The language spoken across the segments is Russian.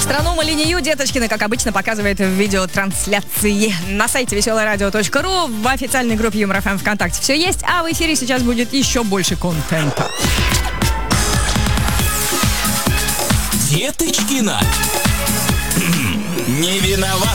Страну Малинью Деточкина, как обычно, показывает в видеотрансляции на сайте веселорадио.ру, в официальной группе Юмор ФМ ВКонтакте. Все есть, а в эфире сейчас будет еще больше контента. Деточкина. Не виноват.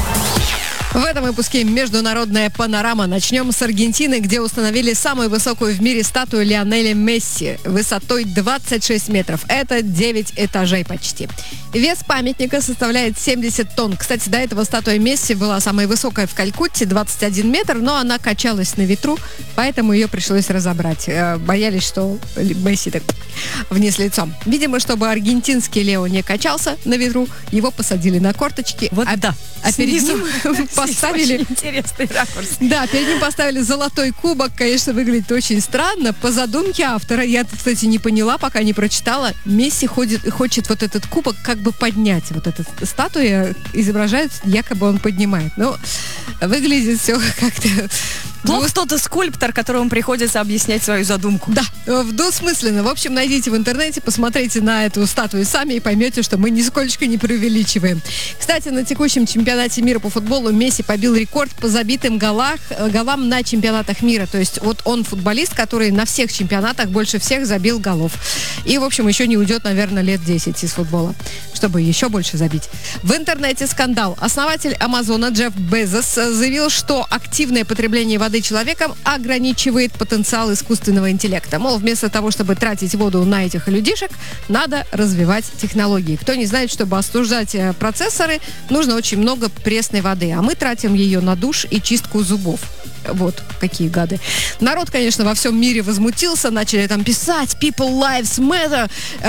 В этом выпуске «Международная панорама». Начнем с Аргентины, где установили самую высокую в мире статую Лионеля Месси высотой 26 метров. Это 9 этажей почти. Вес памятника составляет 70 тонн. Кстати, до этого статуя Месси была самой высокой в Калькутте, 21 метр, но она качалась на ветру, поэтому ее пришлось разобрать. Боялись, что Месси так вниз лицом. Видимо, чтобы аргентинский Лео не качался на ветру, его посадили на корточки. Вот да. А перед ним поставили... Интересный ракурс. Да, перед ним поставили золотой кубок. Конечно, выглядит очень странно. По задумке автора, я, кстати, не поняла, пока не прочитала, Месси хочет вот этот кубок как бы поднять. Вот эта статуя изображает, якобы он поднимает. Но выглядит все как-то... Плохо кто-то скульптор, которому приходится объяснять свою задумку. Да, двусмысленно. В общем, найдите в интернете, посмотрите на эту статую сами и поймете, что мы нисколько не преувеличиваем. Кстати, на текущем чемпионате мира по футболу Месси побил рекорд по забитым голам на чемпионатах мира. То есть вот он футболист, который на всех чемпионатах больше всех забил голов. И, в общем, еще не уйдет, наверное, лет 10 из футбола, чтобы еще больше забить. В интернете скандал. Основатель Амазона Джефф Безос заявил, что активное потребление воды человеком ограничивает потенциал искусственного интеллекта. Мол, вместо того, чтобы тратить воду на этих людишек, надо развивать технологии. Кто не знает, чтобы остужать процессоры, нужно очень много пресной воды, а мы тратим ее на душ и чистку зубов. Вот, какие гады. Народ, конечно, во всем мире возмутился, начали там писать «People lives matter»,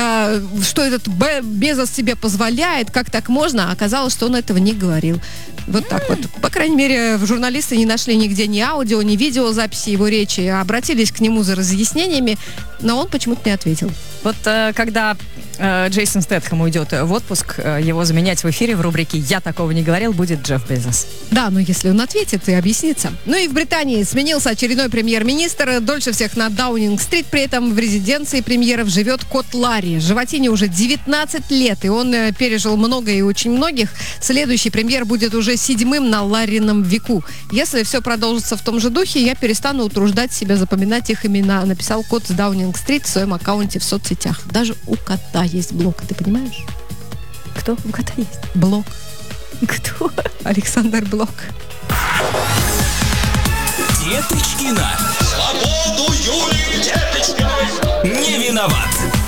что этот Безос себе позволяет, как так можно, а оказалось, что он этого не говорил. Вот так вот. По крайней мере, журналисты не нашли нигде ни аудио, ни видеозаписи его речи, обратились к нему за разъяснениями, но он почему-то не ответил. Вот когда Джейсон Стэтхэм уйдет в отпуск, его заменять в эфире в рубрике «Я такого не говорил» будет Джефф Безос. Да, но если он ответит и объяснится. Ну и в Британии сменился очередной премьер-министр. Дольше всех на Даунинг-стрит. При этом в резиденции премьеров живет кот Ларри. Животине уже 19 лет, и он пережил много и очень многих. Следующий премьер будет уже 7-м на Ларрином веку. Если все продолжится в том же духе, я перестану утруждать себя запоминать их имена, написал кот с Даунинг-стрит в своем аккаунте в соцсетях. Даже у кота есть блог, ты понимаешь? Кто? У кота есть? Блог. Кто? Александр Блок. Деточкина. Свободу Юлии Деточкиной. Не виноват.